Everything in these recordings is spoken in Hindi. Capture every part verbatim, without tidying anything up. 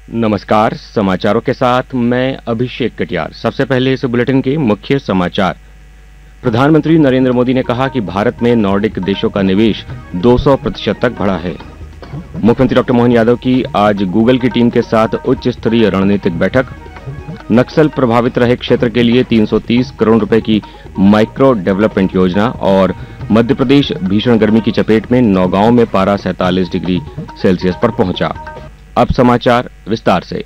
नमस्कार, समाचारों के साथ मैं अभिषेक कटियार। सबसे पहले इस बुलेटिन के मुख्य समाचार। प्रधानमंत्री नरेंद्र मोदी ने कहा कि भारत में नॉर्डिक देशों का निवेश दो सौ प्रतिशत तक बढ़ा है। मुख्यमंत्री डॉक्टर मोहन यादव की आज गूगल की टीम के साथ उच्च स्तरीय रणनीतिक बैठक। नक्सल प्रभावित रहे क्षेत्र के लिए तीन सौ तीस करोड़ रुपए की माइक्रो डेवलपमेंट योजना और मध्य प्रदेश भीषण गर्मी की चपेट में नौगांव में पारा सैंतालीस डिग्री सेल्सियस पर पहुंचा। अब समाचार विस्तार से।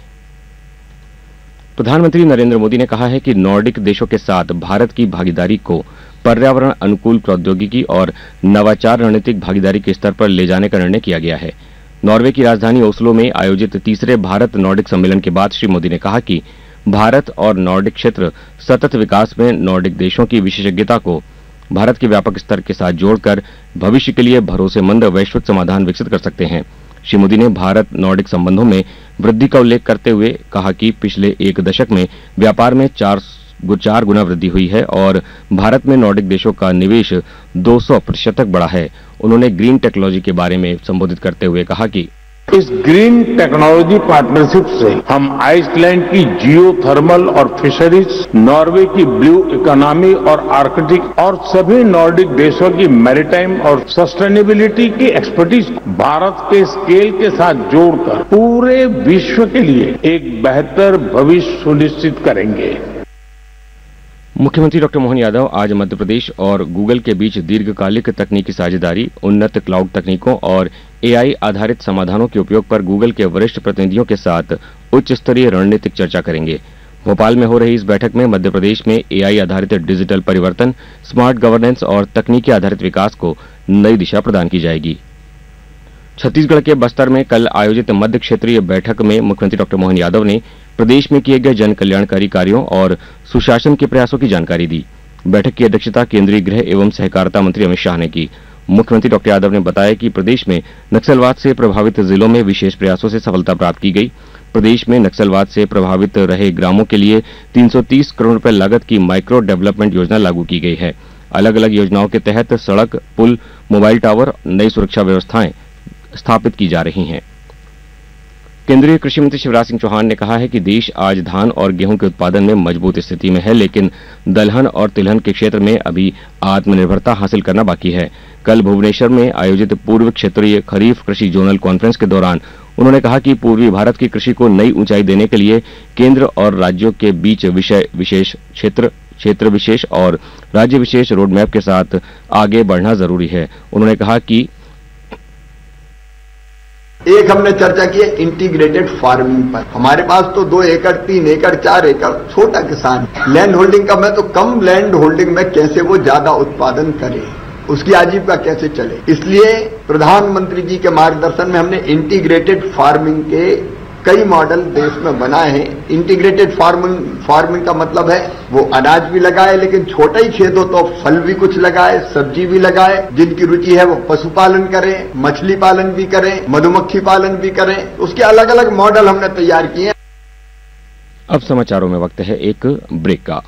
प्रधानमंत्री नरेंद्र मोदी ने कहा है कि नॉर्डिक देशों के साथ भारत की भागीदारी को पर्यावरण अनुकूल प्रौद्योगिकी और नवाचार रणनीतिक भागीदारी के स्तर पर ले जाने का निर्णय किया गया है। नॉर्वे की राजधानी ओस्लो में आयोजित तीसरे भारत नॉर्डिक सम्मेलन के बाद श्री मोदी ने कहा कि भारत और नॉर्डिक क्षेत्र सतत विकास में नॉर्डिक देशों की विशेषज्ञता को भारत के व्यापक स्तर के साथ जोड़कर भविष्य के लिए भरोसेमंद वैश्विक समाधान विकसित कर सकते हैं। श्री मोदी ने भारत नॉर्डिक संबंधों में वृद्धि का उल्लेख करते हुए कहा कि पिछले एक दशक में व्यापार में चार चार गुना वृद्धि हुई है और भारत में नॉर्डिक देशों का निवेश दो सौ प्रतिशत तक बढ़ा है। उन्होंने ग्रीन टेक्नोलॉजी के बारे में संबोधित करते हुए कहा कि इस ग्रीन टेक्नोलॉजी पार्टनरशिप से हम आइसलैंड की जियो थर्मल और फिशरीज, नॉर्वे की ब्लू इकोनॉमी और आर्कटिक और सभी नॉर्डिक देशों की मैरीटाइम और सस्टेनेबिलिटी की एक्सपर्टीज भारत के स्केल के साथ जोड़कर पूरे विश्व के लिए एक बेहतर भविष्य सुनिश्चित करेंगे। मुख्यमंत्री डॉक्टर मोहन यादव आज मध्य प्रदेश और गूगल के बीच दीर्घकालिक तकनीकी साझेदारी, उन्नत क्लाउड तकनीकों और एआई आधारित समाधानों के उपयोग पर गूगल के वरिष्ठ प्रतिनिधियों के साथ उच्च स्तरीय रणनीतिक चर्चा करेंगे। भोपाल में हो रही इस बैठक में मध्य प्रदेश में एआई आधारित डिजिटल परिवर्तन, स्मार्ट गवर्नेंस और तकनीकी आधारित विकास को नई दिशा प्रदान की जाएगी। छत्तीसगढ़ के बस्तर में कल आयोजित मध्य क्षेत्रीय बैठक में मुख्यमंत्री डॉक्टर मोहन यादव ने प्रदेश में किए गए जन कल्याणकारी कार्यों और सुशासन के प्रयासों की जानकारी दी। बैठक की अध्यक्षता केंद्रीय गृह एवं सहकारिता मंत्री अमित शाह ने की। मुख्यमंत्री डॉक्टर यादव ने बताया कि प्रदेश में नक्सलवाद से प्रभावित जिलों में विशेष प्रयासों से सफलता प्राप्त की गई। प्रदेश में नक्सलवाद से प्रभावित रहे ग्रामों के लिए तीन सौ तीस करोड़ रुपए लागत की माइक्रो डेवलपमेंट योजना लागू की गई है। अलग अलग योजनाओं के तहत सड़क, पुल, मोबाइल टावर, नई सुरक्षा व्यवस्थाएं स्थापित की जा रही हैं। केंद्रीय कृषि मंत्री शिवराज सिंह चौहान ने कहा है कि देश आज धान और गेहूं के उत्पादन में मजबूत स्थिति में है, लेकिन दलहन और तिलहन के क्षेत्र में अभी आत्मनिर्भरता हासिल करना बाकी है। कल भुवनेश्वर में आयोजित पूर्व क्षेत्रीय खरीफ कृषि जोनल कॉन्फ्रेंस के दौरान उन्होंने कहा कि पूर्वी भारत की कृषि को नई ऊंचाई देने के लिए केंद्र और राज्यों के बीच विषय विशेष क्षेत्र क्षेत्र विशेष और राज्य विशेष रोडमैप के साथ आगे बढ़ना जरूरी है। उन्होंने कहा कि एक हमने चर्चा की है इंटीग्रेटेड फार्मिंग पर। हमारे पास तो दो एकड़, तीन एकड़, चार एकड़ छोटा किसान लैंड होल्डिंग का, मैं तो कम लैंड होल्डिंग में कैसे वो ज्यादा उत्पादन करे, उसकी आजीविका कैसे चले। इसलिए प्रधानमंत्री जी के मार्गदर्शन में हमने इंटीग्रेटेड फार्मिंग के कई मॉडल देश में बनाए हैं। इंटीग्रेटेड फार्मिंग फार्मिंग का मतलब है वो अनाज भी लगाए, लेकिन छोटा ही खेत हो तो फल भी कुछ लगाए, सब्जी भी लगाए। जिनकी रुचि है वो पशुपालन करें, मछली पालन भी करें, मधुमक्खी पालन भी करें। उसके अलग अलग मॉडल हमने तैयार किए हैं। अब समाचारों में वक्त है एक ब्रेक का।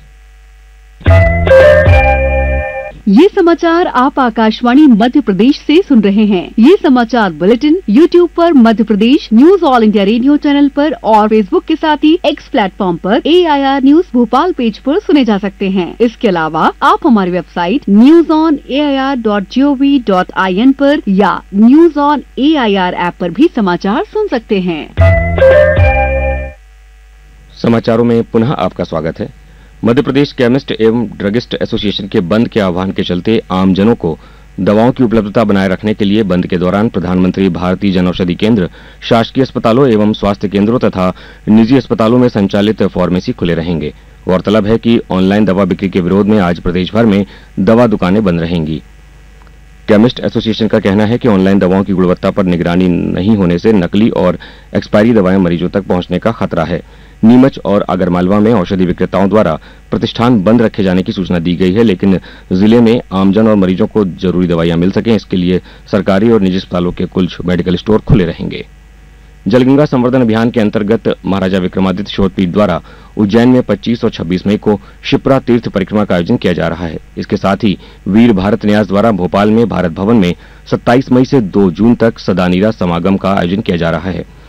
ये समाचार आप आकाशवाणी मध्य प्रदेश से सुन रहे हैं। ये समाचार बुलेटिन यूट्यूब पर Madhya Pradesh news all India radio channel पर और फेसबुक के साथ ही एक्स प्लेटफॉर्म पर ए I R news Bhopal page पर सुने जा सकते हैं। इसके अलावा आप हमारी website news on A I R dot G O V dot I N पर या news on A I R app पर भी समाचार सुन सकते हैं। समाचारों में पुनः आपका स्वागत है। मध्य प्रदेश केमिस्ट एवं ड्रगिस्ट एसोसिएशन के बंद के आह्वान के चलते आमजनों को दवाओं की उपलब्धता बनाए रखने के लिए बंद के दौरान प्रधानमंत्री भारतीय जनौषधि केंद्र, शासकीय अस्पतालों एवं स्वास्थ्य केंद्रों तथा निजी अस्पतालों में संचालित फार्मेसी खुले रहेंगे। गौरतलब है कि ऑनलाइन दवा बिक्री के विरोध में आज प्रदेश भर में दवा दुकानें बंद रहेंगी। केमिस्ट एसोसिएशन का कहना है कि ऑनलाइन दवाओं की गुणवत्ता पर निगरानी नहीं होने से नकली और एक्सपायरी दवाएं मरीजों तक पहुंचने का खतरा है। नीमच और आगरमालवा में औषधि विक्रेताओं द्वारा प्रतिष्ठान बंद रखे जाने की सूचना दी गई है, लेकिन जिले में आमजन और मरीजों को जरूरी दवाइयां मिल सकें, इसके लिए सरकारी और निजी अस्पतालों के कुछ मेडिकल स्टोर खुले रहेंगे। जलगंगा संवर्धन अभियान के अंतर्गत महाराजा विक्रमादित्य शोधपीठ द्वारा उज्जैन में पच्चीस और छब्बीस मई को शिप्रा तीर्थ परिक्रमा का आयोजन किया जा रहा है। इसके साथ ही वीर भारत न्यास द्वारा भोपाल में भारत भवन में सत्ताईस मई से दो जून तक सदानीरा समागम का आयोजन किया जा रहा है।